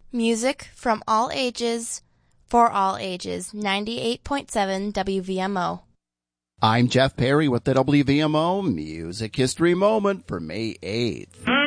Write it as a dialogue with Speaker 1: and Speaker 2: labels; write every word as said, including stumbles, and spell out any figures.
Speaker 1: Music from all ages, for all ages. ninety-eight point seven W V M O.
Speaker 2: I'm Jeff Perry with the W V M O Music History Moment for May eighth.